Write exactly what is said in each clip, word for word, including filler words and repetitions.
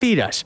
Tiras.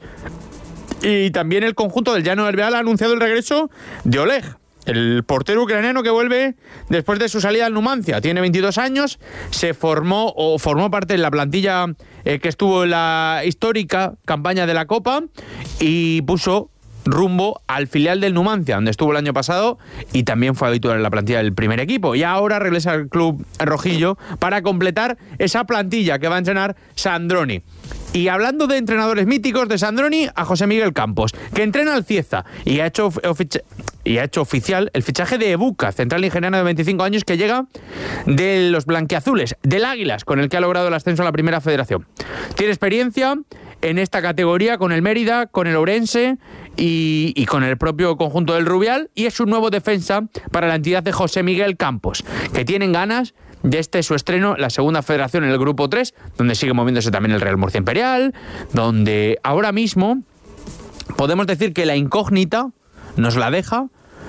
Y también el conjunto del Llano del Beal ha anunciado el regreso de Oleg, el portero ucraniano que vuelve después de su salida al Numancia. Tiene veintidós años, se formó o formó parte de la plantilla eh, que estuvo en la histórica campaña de la Copa y puso rumbo al filial del Numancia, donde estuvo el año pasado y también fue habitual en la plantilla del primer equipo. Y ahora regresa al club rojillo para completar esa plantilla que va a entrenar Sandroni. Y hablando de entrenadores míticos de Sandroni, a José Miguel Campos, que entrena al Cieza y ha hecho ofici- y ha hecho oficial el fichaje de Ebuka, central nigeriano de veinticinco años que llega de los blanquiazules, del Águilas, con el que ha logrado el ascenso a la Primera Federación. Tiene experiencia en esta categoría con el Mérida, con el Ourense y, y con el propio conjunto del Rubial, y es un nuevo defensa para la entidad de José Miguel Campos, que tienen ganas de este su estreno, la segunda federación en el grupo tres, donde sigue moviéndose también el Real Murcia Imperial, donde ahora mismo podemos decir que la incógnita nos la deja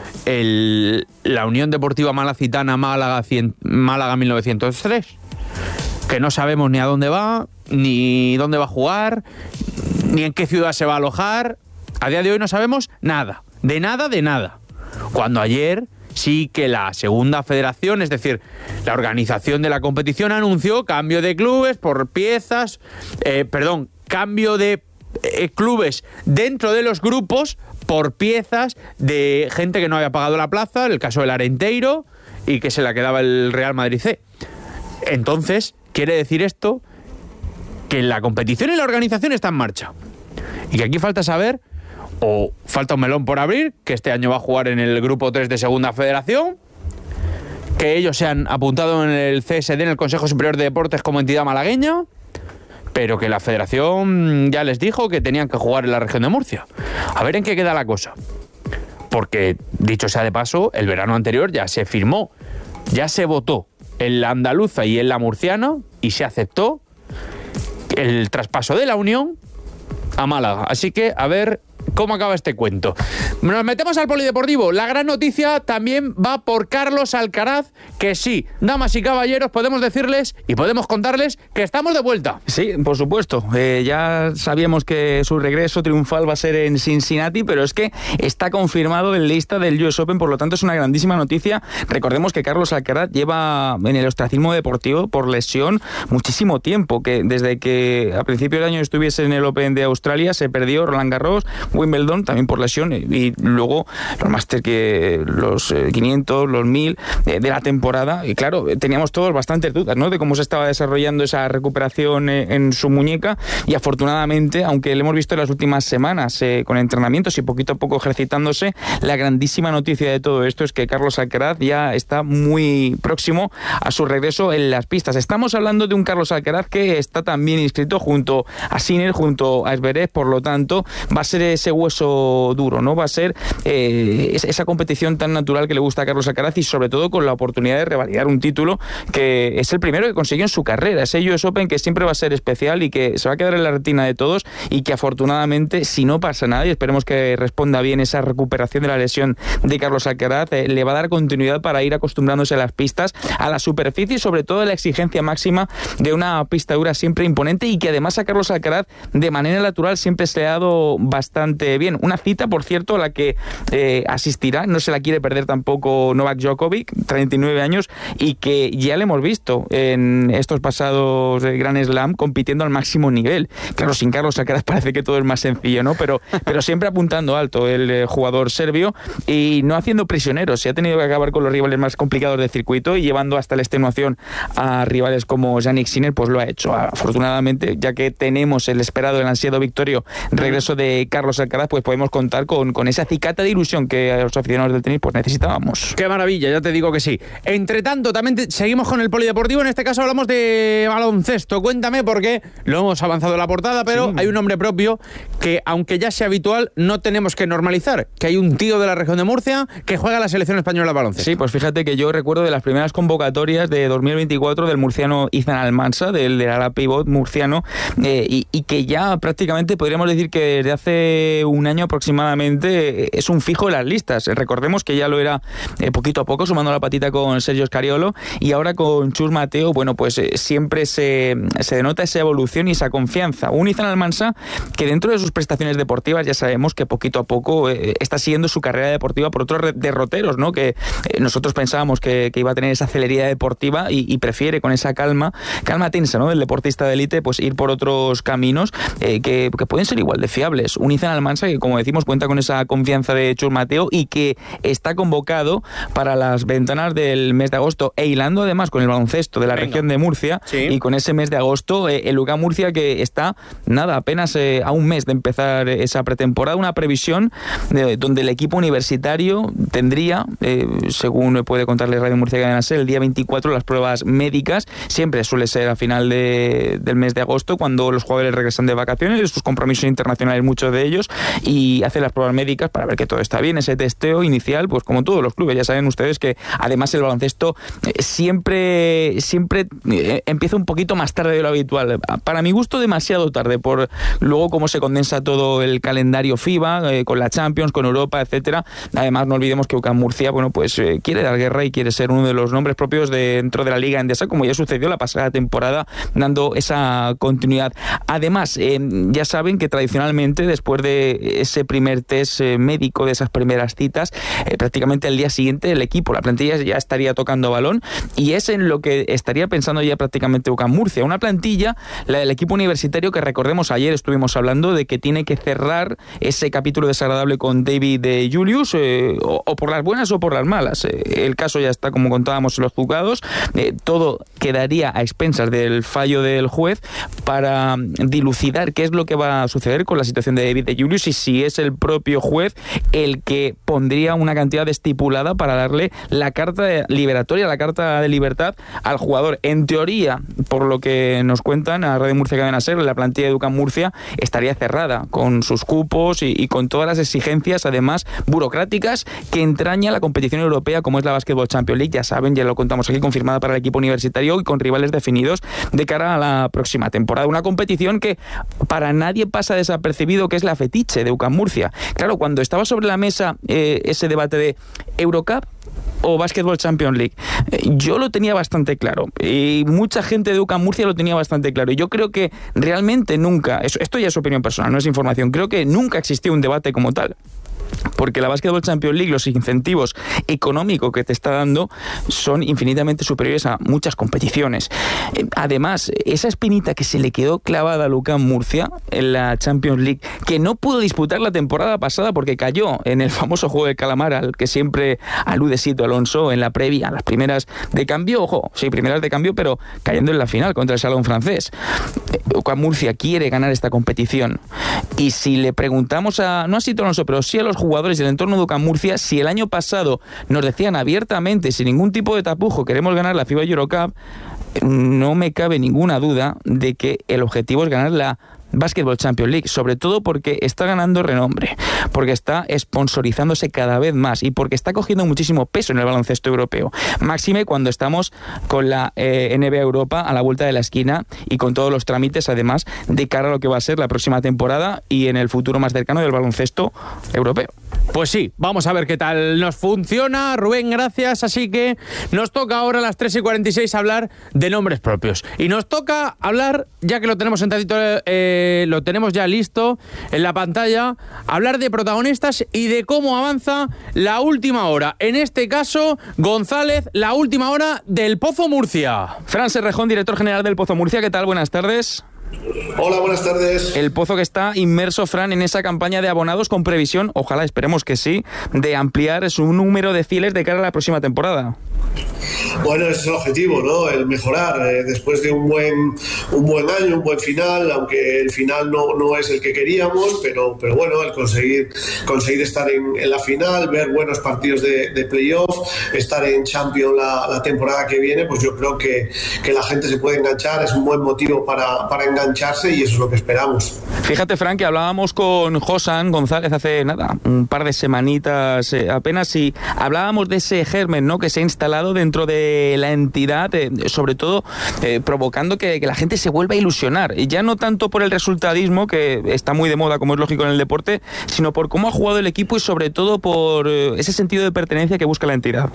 el, la Unión Deportiva Malacitana Málaga, Málaga mil novecientos tres, que no sabemos ni a dónde va, ni dónde va a jugar, ni en qué ciudad se va a alojar. A día de hoy no sabemos nada, de nada, de nada. Cuando ayer sí que la segunda federación, es decir, la organización de la competición, anunció cambio de clubes por piezas, eh, perdón, cambio de eh, clubes dentro de los grupos por piezas de gente que no había pagado la plaza, el caso del Arenteiro, y que se la quedaba el Real Madrid C. Entonces, quiere decir esto que la competición y la organización está en marcha. Y que aquí falta saber, o falta un melón por abrir, que este año va a jugar en el grupo tres de Segunda Federación, que ellos se han apuntado en el C S D, en el Consejo Superior de Deportes, como entidad malagueña, pero que la federación ya les dijo que tenían que jugar en la región de Murcia. A ver en qué queda la cosa. Porque, dicho sea de paso, el verano anterior ya se firmó, ya se votó en la andaluza y en la murciana, y se aceptó el traspaso de la Unión a Málaga. Así que, a ver cómo acaba este cuento. Nos metemos al polideportivo. La gran noticia también va por Carlos Alcaraz, que sí, damas y caballeros, podemos decirles y podemos contarles que estamos de vuelta. Sí, por supuesto. Eh, ya sabíamos que su regreso triunfal va a ser en Cincinnati, pero es que está confirmado en lista del U S Open, por lo tanto es una grandísima noticia. Recordemos que Carlos Alcaraz lleva en el ostracismo deportivo por lesión muchísimo tiempo, que desde que a principio del año estuviese en el Open de Australia se perdió Roland Garros, Wimbledon también por lesión, y luego los Masters, que los quinientos, los mil de, de la temporada, y claro, teníamos todos bastantes dudas, ¿no?, de cómo se estaba desarrollando esa recuperación en, en su muñeca, y afortunadamente, aunque lo hemos visto en las últimas semanas eh, con entrenamientos y poquito a poco ejercitándose, la grandísima noticia de todo esto es que Carlos Alcaraz ya está muy próximo a su regreso en las pistas. Estamos hablando de un Carlos Alcaraz que está también inscrito junto a Sinner, junto a Zverev, por lo tanto va a ser ese hueso duro, ¿no? Va a ser eh, esa competición tan natural que le gusta a Carlos Alcaraz, y sobre todo con la oportunidad de revalidar un título que es el primero que consiguió en su carrera, ese U S Open que siempre va a ser especial y que se va a quedar en la retina de todos, y que afortunadamente, si no pasa nada, y esperemos que responda bien esa recuperación de la lesión de Carlos Alcaraz, eh, le va a dar continuidad para ir acostumbrándose a las pistas, a la superficie y sobre todo a la exigencia máxima de una pista dura siempre imponente, y que además a Carlos Alcaraz de manera natural siempre se le ha dado bastante bien. Una cita, por cierto, a la que eh, asistirá, no se la quiere perder tampoco Novak Djokovic, treinta y nueve años, y que ya le hemos visto en estos pasados Grand Slam compitiendo al máximo nivel. Claro, sin Carlos Alcaraz parece que todo es más sencillo, ¿no? Pero, pero siempre apuntando alto el eh, jugador serbio, y no haciendo prisioneros. Se ha tenido que acabar con los rivales más complicados del circuito y llevando hasta la extenuación a rivales como Jannik Sinner, pues lo ha hecho. Afortunadamente, ya que tenemos el esperado, el ansiado victorio regreso de Carlos Alcaraz, pues podemos contar con, con esa acicate de ilusión que a los aficionados del tenis pues necesitábamos. ¡Qué maravilla! Ya te digo que sí. Entre tanto, también te, seguimos con el polideportivo. En este caso hablamos de baloncesto. Cuéntame, porque lo hemos avanzado en la portada, pero sí, hay un nombre propio que, aunque ya sea habitual, no tenemos que normalizar. Que hay un tío de la región de Murcia que juega la selección española de baloncesto. Sí, pues fíjate que yo recuerdo de las primeras convocatorias de dos mil veinticuatro del murciano Izan Almansa, del, del ala pivot murciano, eh, y, y que ya prácticamente podríamos decir que desde hace de un año aproximadamente es un fijo en las listas. Recordemos que ya lo era eh, poquito a poco, sumando la patita con Sergio Scariolo, y ahora con Chus Mateo, bueno, pues eh, siempre se, se denota esa evolución y esa confianza. Un Izan Almansa que dentro de sus prestaciones deportivas ya sabemos que poquito a poco eh, está siguiendo su carrera deportiva por otros derroteros, ¿no? Que eh, nosotros pensábamos que, que iba a tener esa celeridad deportiva y, y prefiere con esa calma, calma tensa, ¿no? Del deportista de élite, pues ir por otros caminos eh, que, que pueden ser igual de fiables. Un Izan Almansa que, como decimos, cuenta con esa confianza de Chus Mateo y que está convocado para las ventanas del mes de agosto, e hilando además con el baloncesto de la Venga. región de Murcia, sí. Y con ese mes de agosto, eh, el UCAM Murcia que está, nada, apenas eh, a un mes de empezar esa pretemporada, una previsión de, donde el equipo universitario tendría, eh, según puede contarle Radio Murcia Cadena Ser, el día veinticuatro las pruebas médicas. Siempre suele ser a final de, del mes de agosto, cuando los jugadores regresan de vacaciones, sus compromisos internacionales, muchos de ellos, y hacen las pruebas médicas para ver que todo está bien, ese testeo inicial, pues como todos los clubes. Ya saben ustedes que además el baloncesto siempre, siempre empieza un poquito más tarde de lo habitual. Para mi gusto, demasiado tarde, por luego cómo se condensa todo el calendario FIBA, eh, con la Champions, con Europa, etcétera. Además, no olvidemos que UCAM Murcia, bueno, pues eh, quiere dar guerra y quiere ser uno de los nombres propios de, dentro de la Liga Endesa, como ya sucedió la pasada temporada, dando esa continuidad. Además, eh, ya saben que tradicionalmente, después de ese primer test eh, médico, de esas primeras citas, eh, prácticamente al día siguiente el equipo, la plantilla ya estaría tocando balón, y es en lo que estaría pensando ya prácticamente UCAM Murcia. Una plantilla, la del equipo universitario, que recordemos, ayer estuvimos hablando de que tiene que cerrar ese capítulo desagradable con David de Julius, eh, o, o por las buenas o por las malas. Eh, el caso ya está, como contábamos, en los juzgados. Eh, todo quedaría a expensas del fallo del juez para dilucidar qué es lo que va a suceder con la situación de David de Julius y si es el propio juez el que pondría una cantidad estipulada para darle la carta liberatoria, la carta de libertad al jugador. En teoría, por lo que nos cuentan a Radio Murcia Cadena Ser, la plantilla de UCAM Murcia estaría cerrada con sus cupos y, y con todas las exigencias, además burocráticas, que entraña la competición europea como es la Basketball Champions League. Ya saben, ya lo contamos aquí, confirmada para el equipo universitario y con rivales definidos de cara a la próxima temporada. Una competición que para nadie pasa desapercibido, que es la fetiche de UCAM Murcia. Claro, cuando estaba sobre la mesa eh, ese debate de Eurocup o Basketball Champions League, yo lo tenía bastante claro y mucha gente de UCAM Murcia lo tenía bastante claro, y yo creo que realmente nunca, esto ya es opinión personal, no es información, creo que nunca existió un debate como tal. Porque la Basketball Champions League, los incentivos económicos que te está dando son infinitamente superiores a muchas competiciones. Además, esa espinita que se le quedó clavada a UCAM Murcia en la Champions League, que no pudo disputar la temporada pasada porque cayó en el famoso juego de calamar al que siempre alude Sito Alonso en la previa, las primeras de cambio, ojo, sí, primeras de cambio, pero cayendo en la final contra el Salón francés. UCAM Murcia quiere ganar esta competición, y si le preguntamos a, no a Sito Alonso, pero sí a los jugadores del entorno de UCAM Murcia, si el año pasado nos decían abiertamente, sin ningún tipo de tapujo, queremos ganar la FIBA Eurocup, no me cabe ninguna duda de que el objetivo es ganar la Basketball Champions League, sobre todo porque está ganando renombre, porque está sponsorizándose cada vez más y porque está cogiendo muchísimo peso en el baloncesto europeo. Máxime cuando estamos con la eh, N B A Europa a la vuelta de la esquina y con todos los trámites, además, de cara a lo que va a ser la próxima temporada y en el futuro más cercano del baloncesto europeo. Pues sí, vamos a ver qué tal nos funciona. Rubén, gracias. Así que nos toca ahora a las tres y cuarenta y seis hablar de nombres propios. Y nos toca hablar, ya que lo tenemos sentadito, eh, lo tenemos ya listo en la pantalla, hablar de protagonistas y de cómo avanza la última hora. En este caso, González, la última hora del Pozo Murcia. Fran Serrejón, director general del Pozo Murcia, ¿qué tal? Buenas tardes. Hola, buenas tardes. El Pozo que está inmerso, Fran, en esa campaña de abonados con previsión, ojalá, esperemos que sí, de ampliar su número de fieles de cara a la próxima temporada. Bueno, ese es el objetivo, ¿no? El mejorar eh, después de un buen un buen año, un buen final, aunque el final no, no es el que queríamos, pero, pero bueno, el conseguir conseguir estar en, en la final, ver buenos partidos de, de playoff, estar en Champions la, la temporada que viene, pues yo creo que, que la gente se puede enganchar, es un buen motivo para, para engancharse y eso es lo que esperamos. Fíjate, Frank, que hablábamos con Josan González hace nada, un par de semanitas eh, apenas, y hablábamos de ese germen, ¿no?, que se ha instalado instalado dentro de la entidad, eh, sobre todo eh, provocando que, que la gente se vuelva a ilusionar, y ya no tanto por el resultadismo, que está muy de moda como es lógico en el deporte, sino por cómo ha jugado el equipo y sobre todo por eh, ese sentido de pertenencia que busca la entidad.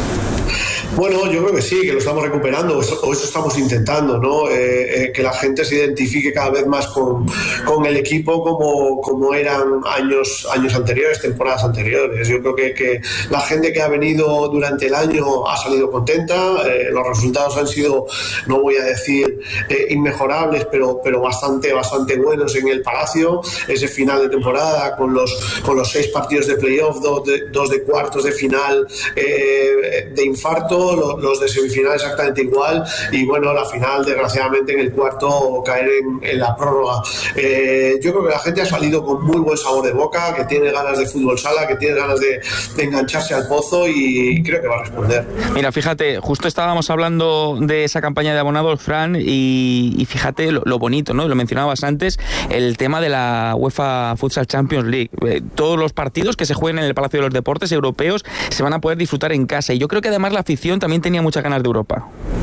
Bueno, yo creo que sí, que lo estamos recuperando, o eso, o eso estamos intentando, ¿no? Eh, eh, que la gente se identifique cada vez más con, con el equipo como, como eran años, años anteriores, temporadas anteriores. Yo creo que, que la gente que ha venido durante el año ha salido contenta, eh, los resultados han sido, no voy a decir eh, inmejorables, pero, pero bastante, bastante buenos en el Palacio. Ese final de temporada con los, con los seis partidos de playoff, dos de, dos de cuartos de final eh, de infarto, los de semifinal exactamente igual, y bueno, la final desgraciadamente en el cuarto caer en, en la prórroga. Eh, yo creo que la gente ha salido con muy buen sabor de boca, que tiene ganas de fútbol sala, que tiene ganas de, de engancharse al pozo, y creo que va a responder. Mira, fíjate, justo estábamos hablando de esa campaña de abonados, Fran, y, y fíjate lo, lo bonito, ¿no? Lo mencionabas antes, el tema de la UEFA Futsal Champions League. Eh, todos los partidos que se jueguen en el Palacio de los Deportes europeos se van a poder disfrutar en casa, y yo creo que además la afición también tenía muchas ganas de Europa.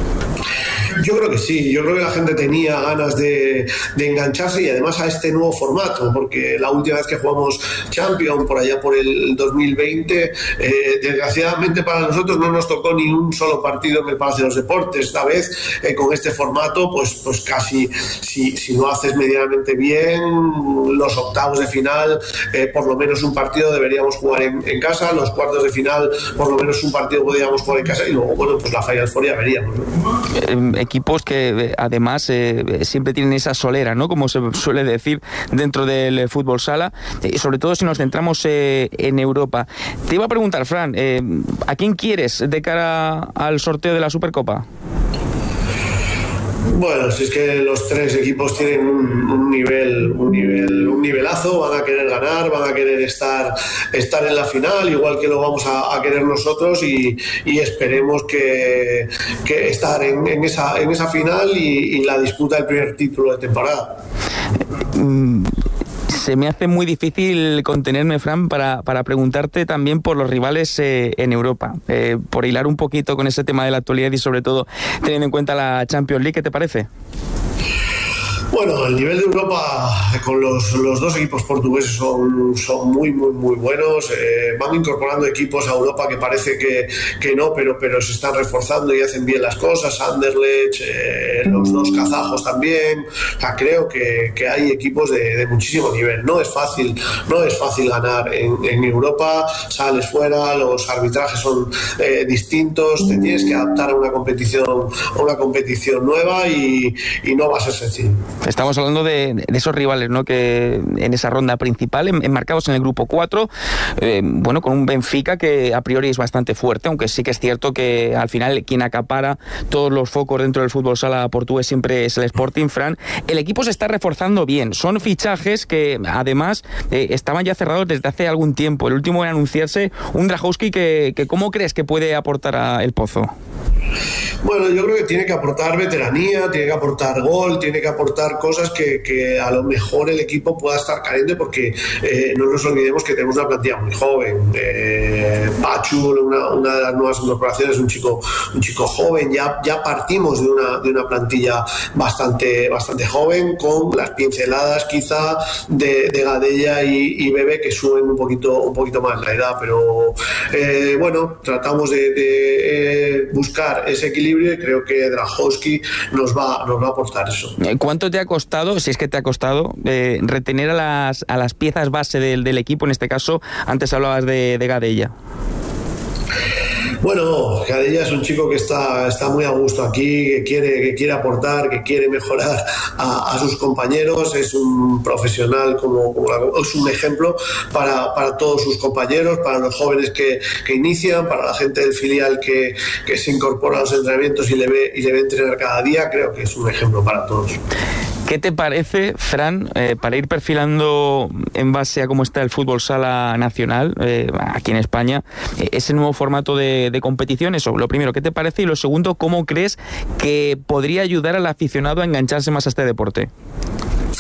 Yo creo que sí, yo creo que la gente tenía ganas de, de engancharse, y además a este nuevo formato, porque la última vez que jugamos Champions, por allá por el dos mil veinte, eh, desgraciadamente para nosotros no nos tocó ni un solo partido en el Palacio de los Deportes. Esta vez, eh, con este formato, pues, pues casi, si, si no haces medianamente bien, los octavos de final, eh, por lo menos un partido deberíamos jugar en, en casa, los cuartos de final, por lo menos un partido podríamos jugar en casa, y luego, bueno, pues la Final Four ya veríamos, ¿no? Equipos que además eh, siempre tienen esa solera, ¿no? Como se suele decir dentro del fútbol sala, y eh, sobre todo si nos centramos eh, en Europa. Te iba a preguntar, Fran, eh, ¿a quién quieres de cara al sorteo de la Supercopa? Bueno, si es que los tres equipos tienen un, un nivel, un nivel, un nivelazo, van a querer ganar, van a querer estar, estar en la final, igual que lo vamos a, a querer nosotros, y, y esperemos que, que estar en, en esa, en esa final y, y la disputa del primer título de temporada. Se me hace muy difícil contenerme, Fran, para, para preguntarte también por los rivales eh, en Europa, eh, por hilar un poquito con ese tema de la actualidad y sobre todo teniendo en cuenta la Champions League. ¿Qué te parece? Bueno, el nivel de Europa con los, los dos equipos portugueses son, son muy, muy, muy buenos. Eh, van incorporando equipos a Europa que parece que, que no, pero, pero se están reforzando y hacen bien las cosas. Anderlecht, eh, los dos kazajos también. O sea, creo que, que hay equipos de, de muchísimo nivel. No es fácil, no es fácil ganar en, en Europa. Sales fuera, los arbitrajes son eh, distintos, te tienes que adaptar a una competición, a una competición nueva, y, y no va a ser sencillo. Estamos hablando de, de esos rivales, ¿no? Que en esa ronda principal, en, enmarcados en el grupo cuatro, eh, bueno, con un Benfica que a priori es bastante fuerte, aunque sí que es cierto que al final quien acapara todos los focos dentro del fútbol sala portugués siempre es el Sporting, Fran. El equipo se está reforzando bien, son fichajes que además eh, estaban ya cerrados desde hace algún tiempo. El último en anunciarse, un Dragowski que, que ¿cómo crees que puede aportar a El Pozo? Bueno, yo creo que tiene que aportar veteranía, tiene que aportar gol, tiene que aportar cosas que, que a lo mejor el equipo pueda estar carente, porque eh, no nos olvidemos que tenemos una plantilla muy joven. Eh, Pachu, una, una de las nuevas incorporaciones, un chico, un chico joven. Ya, ya partimos de una, de una plantilla bastante, bastante joven, con las pinceladas quizá de, de Gadella y, y Bebe, que suben un poquito, un poquito más la edad, pero eh, bueno, tratamos de, de eh, buscar ese equilibrio, y creo que Dragowski nos va, nos va a aportar eso. ¿Cuánto te ha costado, si es que te ha costado, eh, retener a las, a las piezas base del, del equipo? En este caso, antes hablabas de, de Gadella. Bueno, Gadella es un chico que está, está muy a gusto aquí, que quiere, que quiere aportar, que quiere mejorar a, a sus compañeros. Es un profesional, como, como la, es un ejemplo para, para todos sus compañeros, para los jóvenes que, que inician, para la gente del filial que, que se incorpora a los entrenamientos y le ve, y le ve entrenar cada día. Creo que es un ejemplo para todos. ¿Qué te parece, Fran, eh, para ir perfilando en base a cómo está el fútbol sala nacional eh, aquí en España, eh, ese nuevo formato de, de competición? Eso, lo primero, ¿qué te parece? Y lo segundo, ¿cómo crees que podría ayudar al aficionado a engancharse más a este deporte?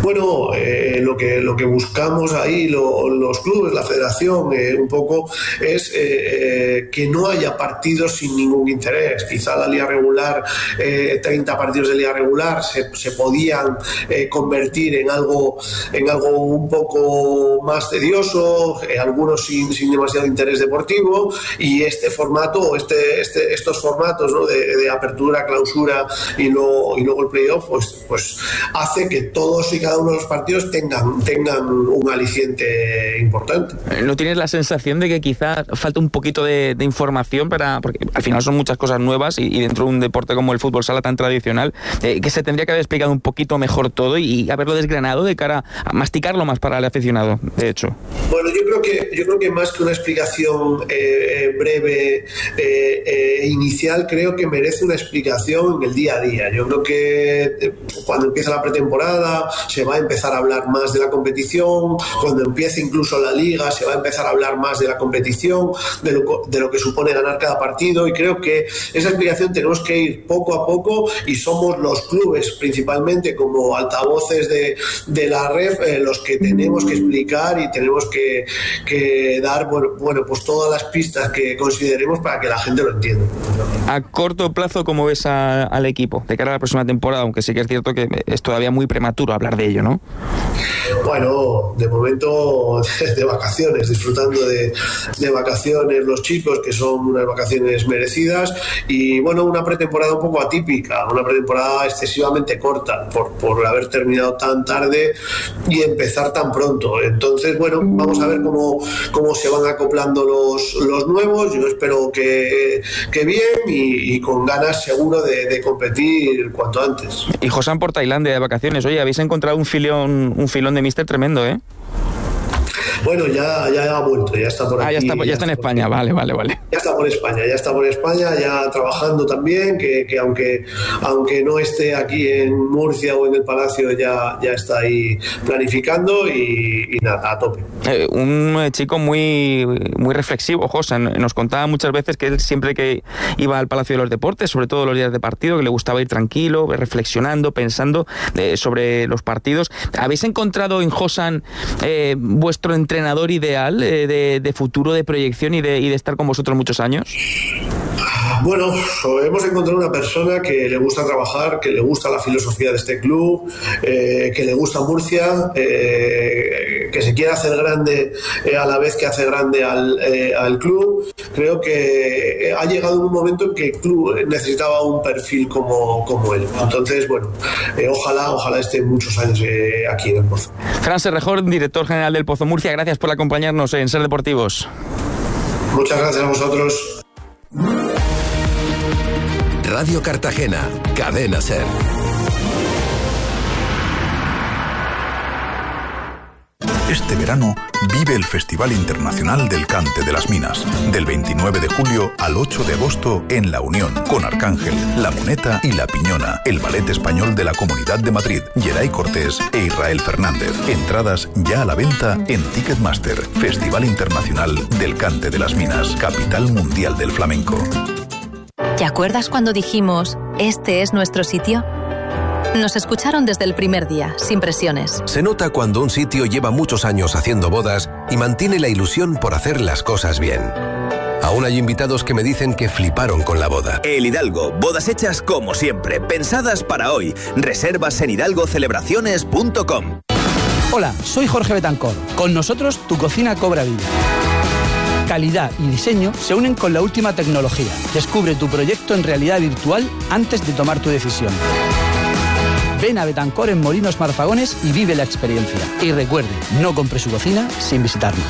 Bueno, eh, lo que lo que buscamos ahí lo, los clubes, la federación, eh, un poco es eh, eh, que no haya partidos sin ningún interés. Quizá la liga regular, eh, treinta partidos de liga regular se, se podían eh, convertir en algo en algo un poco más tedioso, eh, algunos sin, sin demasiado interés deportivo, y este formato, este, este estos formatos, ¿no?, de, de apertura, clausura y luego, y luego el playoff, pues, pues hace que todos y cada uno de los partidos tengan, tengan un aliciente importante. ¿No tienes la sensación de que quizá falta un poquito de, de información para, porque al final son muchas cosas nuevas y, y dentro de un deporte como el fútbol sala tan tradicional, eh, que se tendría que haber explicado un poquito mejor todo y, y haberlo desgranado de cara a masticarlo más para el aficionado, de hecho? Bueno, yo creo que yo creo que más que una explicación eh, breve eh, eh, inicial, creo que merece una explicación en el día a día. Yo creo que eh, cuando empieza la pretemporada se va a empezar a hablar más de la competición, cuando empiece incluso la liga se va a empezar a hablar más de la competición, de lo, de lo que supone ganar cada partido, y creo que esa explicación tenemos que ir poco a poco, y somos los clubes principalmente como altavoces de, de la R E F eh, los que tenemos que explicar y tenemos que, que dar bueno, bueno, pues todas las pistas que consideremos para que la gente lo entienda. A corto plazo, ¿cómo ves a, al equipo de cara a la próxima temporada? Aunque sí que es cierto que es todavía muy prematuro hablar de ello, ¿no? Bueno, de momento de, de vacaciones, disfrutando de, de vacaciones los chicos, que son unas vacaciones merecidas, y bueno, una pretemporada un poco atípica, una pretemporada excesivamente corta por, por haber terminado tan tarde y empezar tan pronto. Entonces, bueno, vamos a ver cómo, cómo se van acoplando los, los nuevos. Yo espero que, que bien y, y con ganas seguro de, de competir cuanto antes. Y Josan por Tailandia de vacaciones. Oye, habéis encontrado un filón, un filón de míster tremendo, ¿eh? Bueno, ya, ya ha vuelto, ya está por aquí. Ah, ya está, ya ya está en está España, vale, vale, vale. Ya está por España, ya está por España, ya trabajando también, que, que aunque aunque no esté aquí en Murcia o en el Palacio, ya, ya está ahí planificando y, y nada, a tope. Eh, un chico muy, muy reflexivo, José. Nos contaba muchas veces que él siempre que iba al Palacio de los Deportes, sobre todo los días de partido, que le gustaba ir tranquilo, reflexionando, pensando eh, sobre los partidos. ¿Habéis encontrado en Josan eh, vuestro entrenador ideal eh, de, de futuro, de proyección y de, y de estar con vosotros muchos años? Bueno, hemos encontrado una persona que le gusta trabajar, que le gusta la filosofía de este club, eh, que le gusta Murcia, eh, que se quiere hacer grande eh, a la vez que hace grande al, eh, al club. Creo que ha llegado un momento en que el club necesitaba un perfil como, como él. Entonces, bueno, eh, ojalá, ojalá esté muchos años eh, aquí en el Pozo. Fran Serrejón, director general del Pozo Murcia, gracias por acompañarnos en Ser Deportivos. Muchas gracias a vosotros. Radio Cartagena, Cadena Ser. Este verano vive el Festival Internacional del Cante de las Minas, del veintinueve de julio al ocho de agosto en La Unión, con Arcángel, La Moneta y La Piñona, el ballet español de la Comunidad de Madrid, Geray Cortés e Israel Fernández. Entradas ya a la venta en Ticketmaster. Festival Internacional del Cante de las Minas, capital mundial del flamenco. ¿Te acuerdas cuando dijimos, este es nuestro sitio? Nos escucharon desde el primer día, sin presiones. Se nota cuando un sitio lleva muchos años haciendo bodas y mantiene la ilusión por hacer las cosas bien. Aún hay invitados que me dicen que fliparon con la boda. El Hidalgo, bodas hechas como siempre, pensadas para hoy. Reservas en hidalgo celebraciones punto com. Hola, soy Jorge Betancor. Con nosotros tu cocina cobra vida. Calidad y diseño se unen con la última tecnología. Descubre tu proyecto en realidad virtual antes de tomar tu decisión. Ven a Betancor en Molinos Marfagones y vive la experiencia. Y recuerde, no compre su cocina sin visitarnos.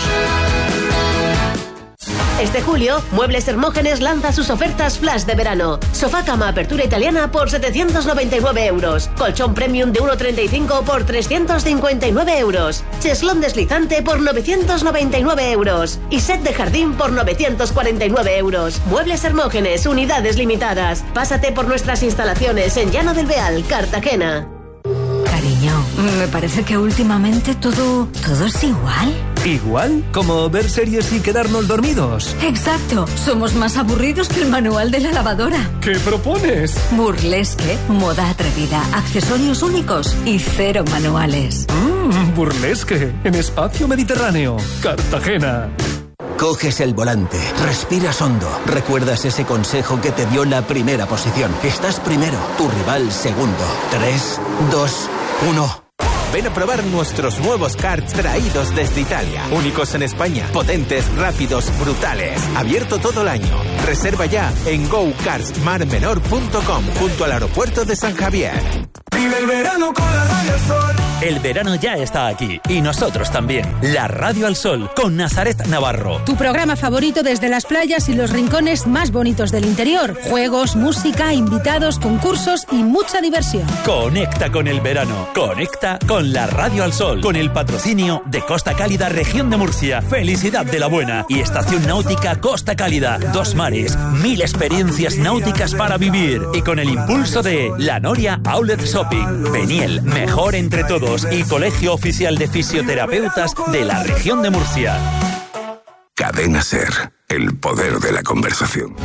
Este julio, Muebles Hermógenes lanza sus ofertas flash de verano. Sofá cama apertura italiana por setecientos noventa y nueve euros. Colchón premium de uno treinta y cinco por trescientos cincuenta y nueve euros. Cheslón deslizante por novecientos noventa y nueve euros. Y set de jardín por novecientos cuarenta y nueve euros. Muebles Hermógenes, unidades limitadas. Pásate por nuestras instalaciones en Llano del Beal, Cartagena. Cariño, me parece que últimamente todo, todo es igual. ¿Igual? ¿Como ver series y quedarnos dormidos? Exacto. Somos más aburridos que el manual de la lavadora. ¿Qué propones? Burlesque, moda atrevida, accesorios únicos y cero manuales. Mmm, burlesque, en espacio mediterráneo, Cartagena. Coges el volante, respiras hondo, recuerdas ese consejo que te dio la primera posición. Estás primero, tu rival segundo. Tres, dos, uno... Ven a probar nuestros nuevos karts traídos desde Italia. Únicos en España, potentes, rápidos, brutales. Abierto todo el año. Reserva ya en go karts mar menor punto com, junto al aeropuerto de San Javier. Vive el verano con la Radio al Sol. El verano ya está aquí y nosotros también. La Radio al Sol con Nazaret Navarro. Tu programa favorito desde las playas y los rincones más bonitos del interior. Juegos, música, invitados, concursos y mucha diversión. Conecta con el verano. Conecta con la Radio al Sol. Con el patrocinio de Costa Cálida, Región de Murcia. Felicidad de la Buena y Estación Náutica Costa Cálida. Dos mares, mil experiencias náuticas para vivir. Y con el impulso de La Noria Outlet Shopping. Peniel, mejor entre todos. Y Colegio Oficial de Fisioterapeutas de la Región de Murcia. Cadena SER, el poder de la conversación.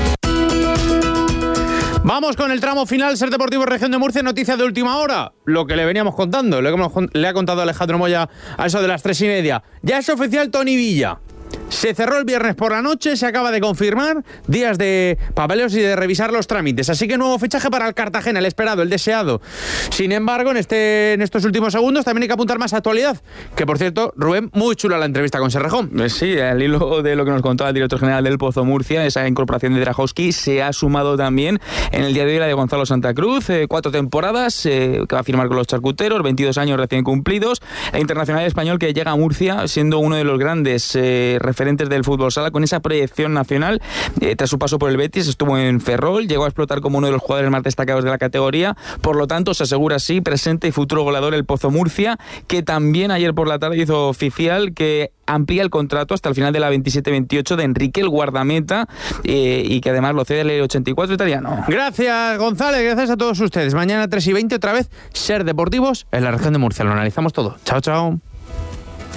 Vamos con el tramo final, Ser Deportivo Región de Murcia, noticias de última hora. Lo que le veníamos contando, lo que le ha contado Alejandro Moya a eso de las tres y media. Ya es oficial Toni Villa. Se cerró el viernes por la noche, se acaba de confirmar, días de papeleos y de revisar los trámites. Así que nuevo fichaje para el Cartagena, el esperado, el deseado. Sin embargo, en este en estos últimos segundos también hay que apuntar más actualidad. Que, por cierto, Rubén, muy chula la entrevista con Serrejón. Sí, al hilo de lo que nos contaba el director general del Pozo Murcia, esa incorporación de Drajowski se ha sumado también en el día de hoy la de Gonzalo Santa Cruz. Eh, cuatro temporadas eh, que va a firmar con los charcuteros, veintidós años recién cumplidos. El internacional español que llega a Murcia siendo uno de los grandes eh, referentes del fútbol sala, con esa proyección nacional. Eh, tras su paso por el Betis, estuvo en Ferrol, llegó a explotar como uno de los jugadores más destacados de la categoría. Por lo tanto, se asegura así presente y futuro goleador el Pozo Murcia, que también ayer por la tarde hizo oficial que amplía el contrato hasta el final de la veintisiete veintiocho de Enrique, el guardameta, eh, y que además lo cede el ochenta y cuatro italiano. Gracias, González, gracias a todos ustedes. Mañana tres y veinte otra vez Ser Deportivos en la Región de Murcia. Lo analizamos todo. Chao, chao.